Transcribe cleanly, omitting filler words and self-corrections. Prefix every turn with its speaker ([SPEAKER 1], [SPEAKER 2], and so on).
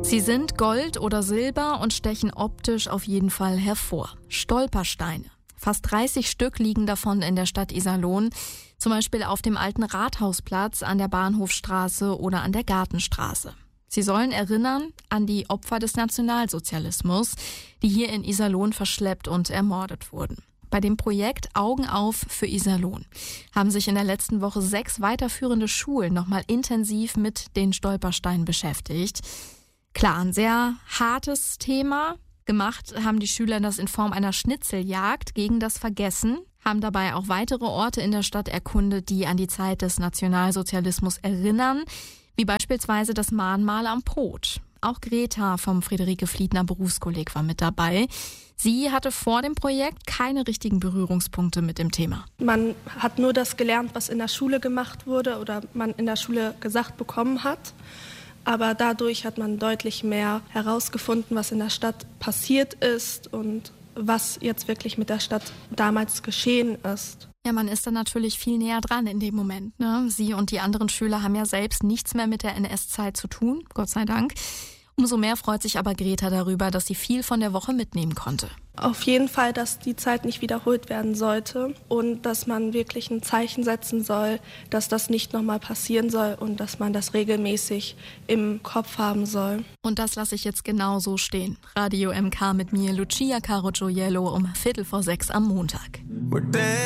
[SPEAKER 1] Sie sind Gold oder Silber und stechen optisch auf jeden Fall hervor. Stolpersteine. Fast 30 Stück liegen davon in der Stadt Iserlohn, zum Beispiel auf dem alten Rathausplatz, an der Bahnhofstraße oder an der Gartenstraße. Sie sollen erinnern an die Opfer des Nationalsozialismus, die hier in Iserlohn verschleppt und ermordet wurden. Bei dem Projekt Augen auf für Iserlohn haben sich in der letzten Woche 6 weiterführende Schulen nochmal intensiv mit den Stolpersteinen beschäftigt. Klar, ein sehr hartes Thema. Gemacht haben die Schüler das in Form einer Schnitzeljagd gegen das Vergessen, haben dabei auch weitere Orte in der Stadt erkundet, die an die Zeit des Nationalsozialismus erinnern, wie beispielsweise das Mahnmal am Brot. Auch Greta vom Friederike-Fliedner Berufskolleg war mit dabei. Sie hatte vor dem Projekt keine richtigen Berührungspunkte mit dem Thema.
[SPEAKER 2] Man hat nur das gelernt, was in der Schule gemacht wurde oder man in der Schule gesagt bekommen hat. Aber dadurch hat man deutlich mehr herausgefunden, was in der Stadt passiert ist und was jetzt wirklich mit der Stadt damals geschehen ist.
[SPEAKER 1] Ja, man ist dann natürlich viel näher dran in dem Moment, ne? Sie und die anderen Schüler haben ja selbst nichts mehr mit der NS-Zeit zu tun, Gott sei Dank. Umso mehr freut sich aber Greta darüber, dass sie viel von der Woche mitnehmen konnte.
[SPEAKER 2] Auf jeden Fall, dass die Zeit nicht wiederholt werden sollte und dass man wirklich ein Zeichen setzen soll, dass das nicht nochmal passieren soll und dass man das regelmäßig im Kopf haben soll.
[SPEAKER 1] Und das lasse ich jetzt genau so stehen. Radio MK mit mir, Lucia Caro Gioiello, um 5:45 am Montag.